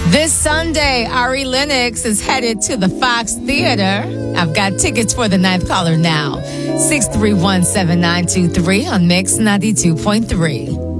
This Sunday, Ari Lennox is headed to the Fox Theater. I've got tickets for the ninth caller now. 631-7923 on Mix 92.3.